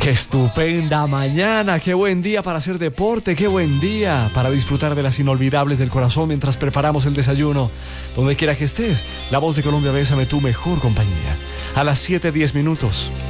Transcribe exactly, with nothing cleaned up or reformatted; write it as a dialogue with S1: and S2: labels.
S1: Qué estupenda mañana, qué buen día para hacer deporte, qué buen día para disfrutar de las inolvidables del corazón mientras preparamos el desayuno. Donde quiera que estés, La Voz de Colombia, bésame, tu mejor compañía. A las siete diez minutos.